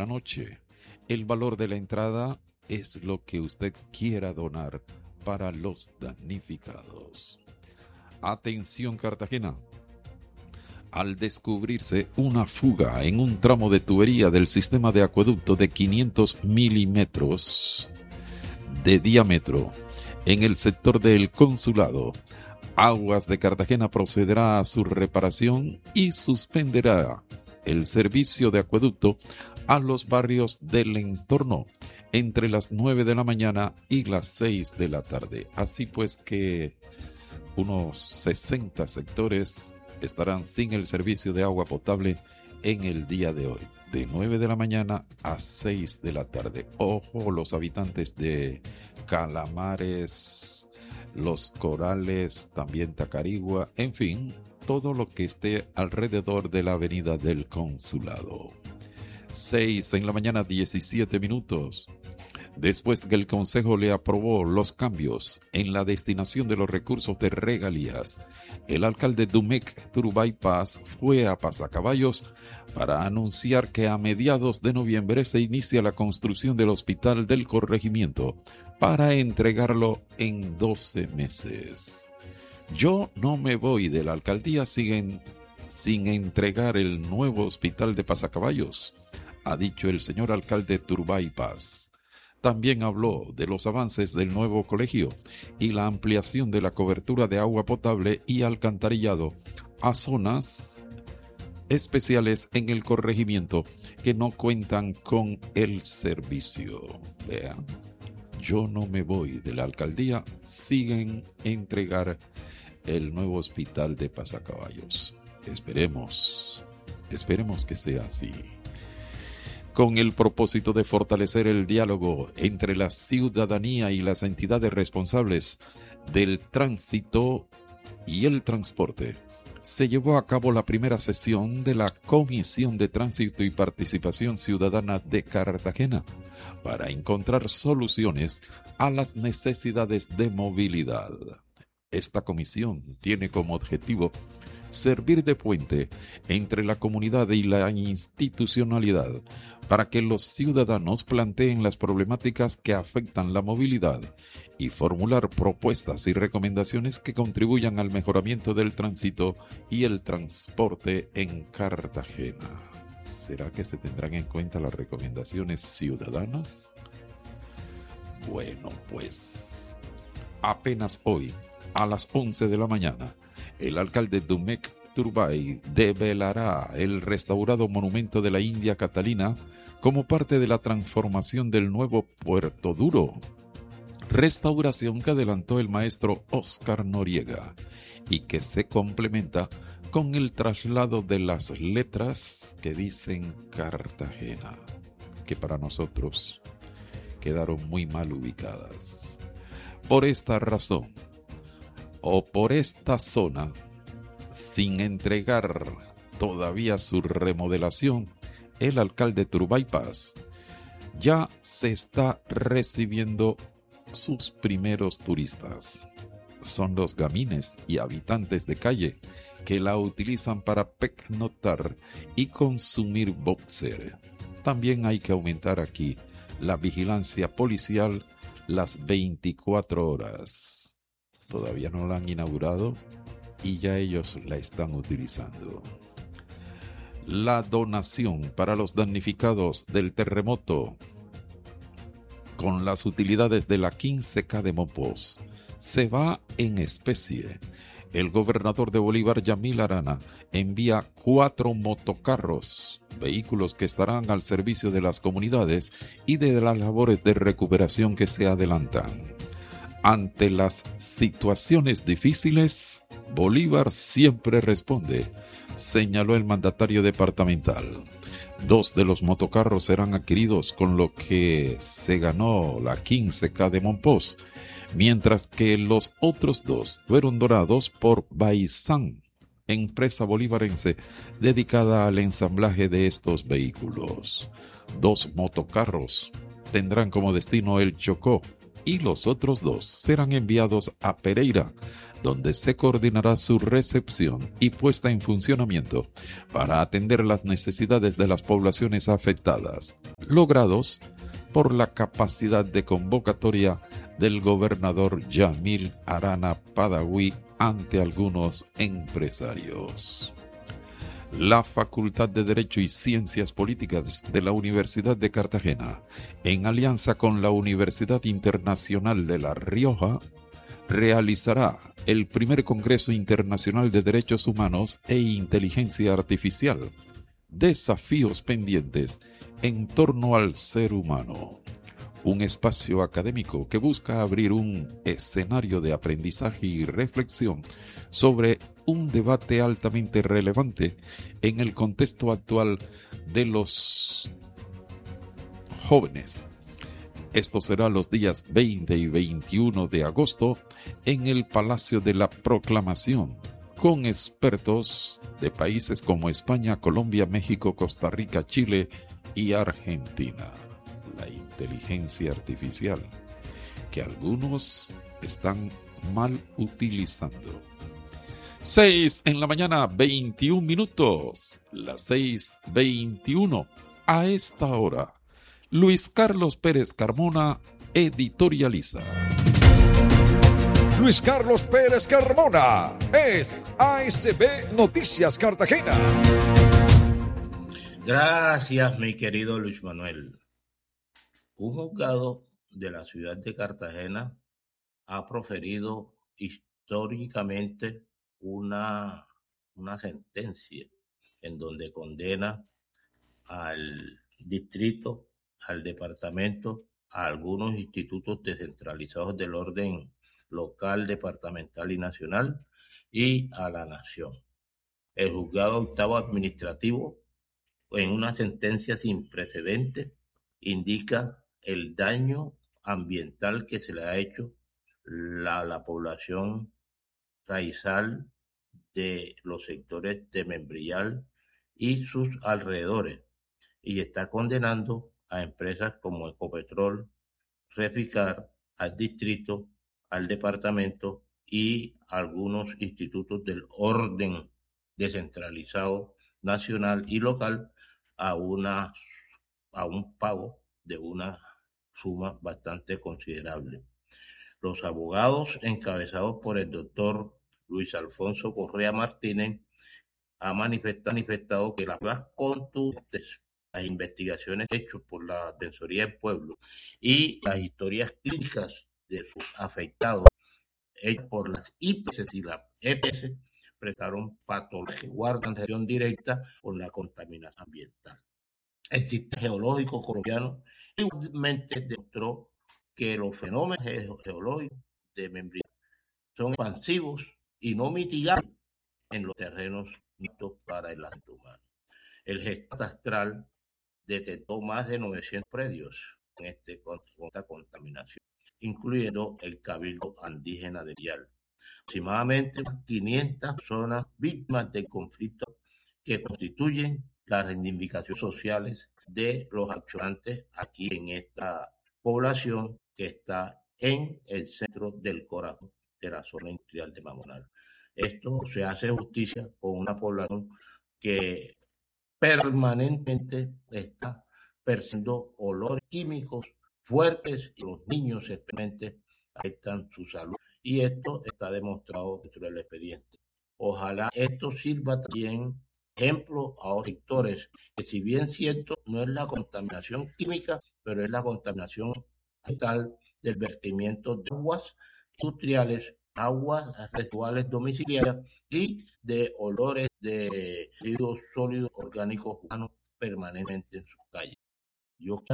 la noche. El valor de la entrada es lo que usted quiera donar para los damnificados. Atención, Cartagena. Al descubrirse una fuga en un tramo de tubería del sistema de acueducto de 500 milímetros de diámetro en el sector del Consulado, Aguas de Cartagena procederá a su reparación y suspenderá el servicio de acueducto a los barrios del entorno entre las 9 de la mañana y las 6 de la tarde. Así pues que unos 60 sectores estarán sin el servicio de agua potable en el día de hoy, de 9 de la mañana a 6 de la tarde. Ojo, los habitantes de Calamares, Los Corales, también Tacarigua, en fin, todo lo que esté alrededor de la avenida del Consulado. 6 en la mañana, 17 minutos. Después que el Consejo le aprobó los cambios en la destinación de los recursos de regalías, el alcalde Dumec Turbay Paz fue a Pasacaballos para anunciar que a mediados de noviembre se inicia la construcción del hospital del corregimiento para entregarlo en 12 meses. Yo no me voy de la alcaldía sin entregar el nuevo hospital de Pasacaballos, ha dicho el señor alcalde Turbay Paz. También habló de los avances del nuevo colegio y la ampliación de la cobertura de agua potable y alcantarillado a zonas especiales en el corregimiento que no cuentan con el servicio. Vean, yo no me voy de la alcaldía, siguen entregar el nuevo hospital de Pasacaballos. Esperemos que sea así. Con el propósito de fortalecer el diálogo entre la ciudadanía y las entidades responsables del tránsito y el transporte, se llevó a cabo la primera sesión de la Comisión de Tránsito y Participación Ciudadana de Cartagena para encontrar soluciones a las necesidades de movilidad. Esta comisión tiene como objetivo servir de puente entre la comunidad y la institucionalidad para que los ciudadanos planteen las problemáticas que afectan la movilidad y formular propuestas y recomendaciones que contribuyan al mejoramiento del tránsito y el transporte en Cartagena. ¿Será que se tendrán en cuenta las recomendaciones ciudadanas? Bueno, pues apenas hoy, a las 11 de la mañana, el alcalde Dumec Turbay develará el restaurado monumento de la India Catalina como parte de la transformación del nuevo Puerto Duro. Restauración que adelantó el maestro Óscar Noriega y que se complementa con el traslado de las letras que dicen Cartagena, que para nosotros quedaron muy mal ubicadas. Por esta razón, o por esta zona, sin entregar todavía su remodelación, el alcalde Turbay Paz ya se está recibiendo sus primeros turistas. Son los gamines y habitantes de calle que la utilizan para pernoctar y consumir boxer. También hay que aumentar aquí la vigilancia policial las 24 horas. Todavía no la han inaugurado y ya ellos la están utilizando. La donación para los damnificados del terremoto con las utilidades de la 15K de Mopos se va en especie. El gobernador de Bolívar, Yamil Arana, envía 4 motocarros, vehículos que estarán al servicio de las comunidades y de las labores de recuperación que se adelantan. Ante las situaciones difíciles, Bolívar siempre responde, señaló el mandatario departamental. 2 de los motocarros serán adquiridos con lo que se ganó la 15K de Monpós, mientras que los otros 2 fueron donados por Baisan, empresa bolivarense dedicada al ensamblaje de estos vehículos. 2 motocarros tendrán como destino el Chocó y los otros 2 serán enviados a Pereira, donde se coordinará su recepción y puesta en funcionamiento para atender las necesidades de las poblaciones afectadas. logrados por la capacidad de convocatoria del gobernador Yamil Arana Padawi ante algunos empresarios. La Facultad de Derecho y Ciencias Políticas de la Universidad de Cartagena, en alianza con la Universidad Internacional de La Rioja, realizará el primer Congreso Internacional de Derechos Humanos e Inteligencia Artificial, desafíos pendientes en torno al ser humano. Un espacio académico que busca abrir un escenario de aprendizaje y reflexión sobre un debate altamente relevante en el contexto actual de los jóvenes. Esto será los días 20 y 21 de agosto en el Palacio de la Proclamación, con expertos de países como España, Colombia, México, Costa Rica, Chile y Argentina. La inteligencia artificial, que algunos están mal utilizando. 6 en la mañana, 21 minutos. Las 6:21. A esta hora, Luis Carlos Pérez Carmona editorializa. Luis Carlos Pérez Carmona es ASB Noticias Cartagena. Gracias, mi querido Luis Manuel. Un juzgado de la ciudad de Cartagena ha proferido históricamente una sentencia en donde condena al distrito, al departamento, a algunos institutos descentralizados del orden local, departamental y nacional, y a la nación. El juzgado octavo administrativo, en una sentencia sin precedentes, indica el daño ambiental que se le ha hecho a la población raizal de los sectores de Membrial y sus alrededores, y está condenando a empresas como Ecopetrol, Reficar, al distrito, al departamento y algunos institutos del orden descentralizado nacional y local a un pago de una suma bastante considerable. Los abogados encabezados por el doctor Luis Alfonso Correa Martínez han manifestado que las pruebas contundentes, las investigaciones hechas por la Defensoría del Pueblo y las historias clínicas de sus afectados hechas por las IPS y la EPS prestaron patologías que guardan relación directa con la contaminación ambiental. El sistema geológico colombiano igualmente demostró que los fenómenos geológicos de Membrial son expansivos y no mitigables en los terrenos aptos para el acto humano. El gestor catastral detectó más de 900 predios con esta contaminación, incluyendo el Cabildo Indígena de Vial. Aproximadamente 500 personas víctimas del conflicto que constituyen las reivindicaciones sociales de los accionantes aquí en esta población que está en el centro del corazón de la zona industrial de Mamonal. Esto se hace justicia con una población que permanentemente está percibiendo olores químicos fuertes y los niños especialmente afectan su salud. Y esto está demostrado dentro del expediente. Ojalá esto sirva también ejemplo a otros sectores, que si bien cierto no es la contaminación química, pero es la contaminación ambiental del vertimiento de aguas industriales, aguas residuales domiciliarias y de olores de residuos sólidos orgánicos humanos permanentemente en sus calles. Yo